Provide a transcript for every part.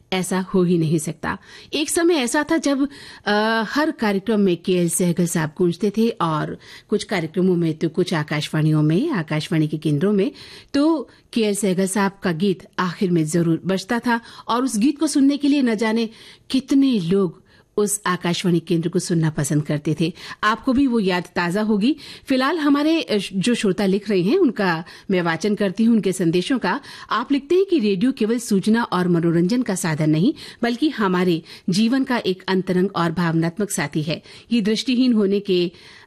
ऐसा हो ही नहीं सकता। एक समय ऐसा था जब हर कार्यक्रम में केएल सहगल साहब गूंजते थे और कुछ कार्यक्रमों में तो कुछ आकाशवाणी के केंद्रों में तो केएल सहगल साहब का गीत आखिर में जरूर बजता था और उस गीत को सुनने के लिए न जाने कितने लोग उस आकाशवाणी केंद्र को सुनना पसंद करते थे। आपको भी वो याद ताजा होगी। फिलहाल हमारे जो श्रोता लिख रहे हैं उनका मैं वाचन करती हूं, उनके संदेशों का। आप लिखते हैं कि रेडियो केवल सूचना और मनोरंजन का साधन नहीं बल्कि हमारे जीवन का एक अंतरंग और भावनात्मक साथी है। ये दृष्टिहीन होने के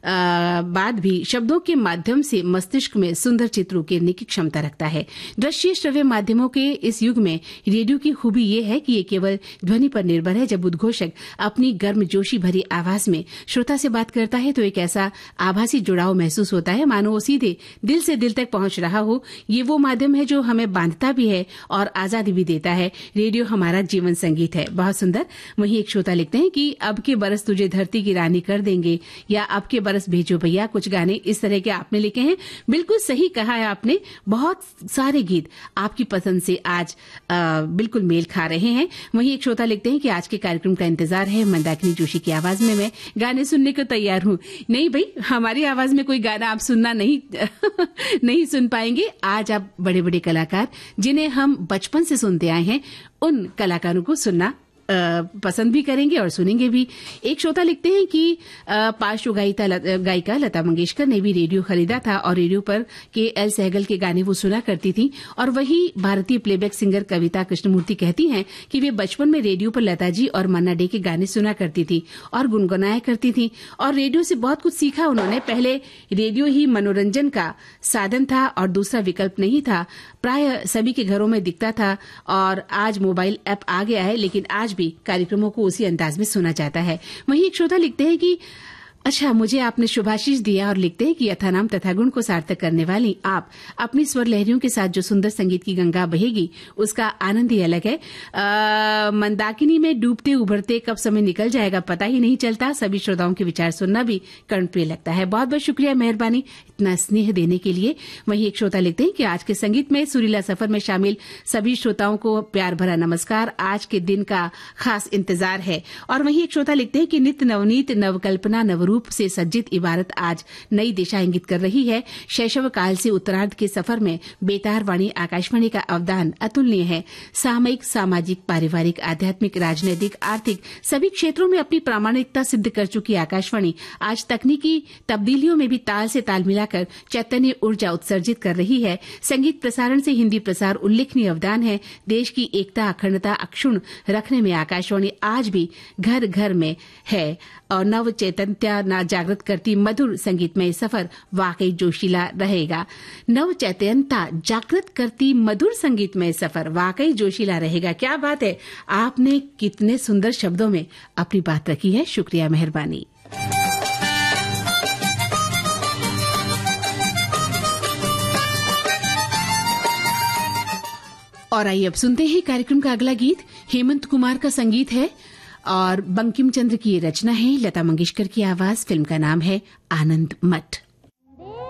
बाद भी शब्दों के माध्यम से मस्तिष्क में सुंदर चित्र उकेरने की क्षमता रखता है। दृश्य श्रव्य माध्यमों के इस युग में रेडियो की खूबी ये है कि ये केवल ध्वनि पर निर्भर है। जब उद्घोषक अपनी गर्मजोशी भरी आवाज में श्रोता से बात करता है तो एक ऐसा आभासी जुड़ाव महसूस होता है मानो वो सीधे दिल से दिल तक पहुंच रहा हो। ये वो माध्यम है जो हमें बांधता भी है और आजादी भी देता है। रेडियो हमारा जीवन संगीत है। बहुत सुंदर। वहीं एक श्रोता लिखते हैं कि अब के बरस तुझे धरती की रानी कर देंगे या अब के बरस भेजो भैया, कुछ गाने इस तरह के आपने लिखे हैं। बिल्कुल सही कहा है आपने। बहुत सारे गीत आपकी पसंद से आज बिल्कुल मेल खा रहे हैं। वहीं एक श्रोता लिखते हैं कि आज के कार्यक्रम का इंतजार है। मंदाकिनी जोशी की आवाज में मैं गाने सुनने को तैयार हूं। नहीं भाई, हमारी आवाज में कोई गाना आप सुनना नहीं सुन पाएंगे। आज आप बड़े बड़े कलाकार जिन्हें हम बचपन से सुनते आए हैं उन कलाकारों को सुनना पसंद भी करेंगे और सुनेंगे भी। एक श्रोता लिखते हैं कि पार्श्व गायिका लता मंगेशकर ने भी रेडियो खरीदा था और रेडियो पर केएल सहगल के गाने वो सुना करती थी। और वही भारतीय प्लेबैक सिंगर कविता कृष्णमूर्ति कहती हैं कि वे बचपन में रेडियो पर लता जी और मन्ना डे के गाने सुना करती थी और गुनगुनाया करती थी और रेडियो से बहुत कुछ सीखा उन्होंने। पहले रेडियो ही मनोरंजन का साधन था और दूसरा विकल्प नहीं था। प्राय सभी के घरों में दिखता था और आज मोबाइल ऐप आ गया है लेकिन आज भी कार्यक्रमों को उसी अंदाज में सुना जाता है। वहीं एक श्रोता लिखते हैं कि अच्छा, मुझे आपने शुभाशीष दिया और लिखते हैं कि यथानाम तथा गुण को सार्थक करने वाली आप अपनी स्वर लहरियों के साथ जो सुंदर संगीत की गंगा बहेगी उसका आनंद ही अलग है। मंदाकिनी में डूबते उभरते कब समय निकल जाएगा पता ही नहीं चलता। सभी श्रोताओं के विचार सुनना भी कर्णप्रिय लगता है। बहुत बहुत शुक्रिया, मेहरबानी इतना स्नेह देने के लिए। वहीं एक श्रोता लिखते हैं कि आज के संगीत में सुरीला सफर में शामिल सभी श्रोताओं को प्यार भरा नमस्कार। आज के दिन का खास इंतजार है। और वहीं एक श्रोता लिखते हैं कि नित्य नवनीत नवकल्पना नवरूप से सज्जित इबारत आज नई दिशा इंगित कर रही है। शैशव काल से उत्तरार्ध के सफर में बेतार वाणी आकाशवाणी का अवदान अतुलनीय है। सामयिक, सामाजिक, पारिवारिक, आध्यात्मिक, राजनैतिक, आर्थिक सभी क्षेत्रों में अपनी प्रामाणिकता सिद्ध कर चुकी आकाशवाणी आज तकनीकी तब्दीलियों में भी ताल से ताल मिलाकर चैतन्य ऊर्जा उत्सर्जित कर रही है। संगीत प्रसारण से हिंदी प्रसार उल्लेखनीय अवदान है। देश की एकता अखंडता अक्षुण्ण रखने में आकाशवाणी आज भी घर घर में है और नव चैतन्यता ना जागृत करती मधुर संगीतमय सफर वाकई जोशीला रहेगा। नव चैतन्यता जागृत करती मधुर संगीतमय सफर वाकई जोशीला रहेगा। क्या बात है, आपने कितने सुंदर शब्दों में अपनी बात रखी है। शुक्रिया, मेहरबानी। और आइए अब सुनते हैं कार्यक्रम का अगला गीत। हेमंत कुमार का संगीत है और बंकिम चंद्र की रचना है। लता मंगेशकर की आवाज। फिल्म का नाम है आनंद मठ।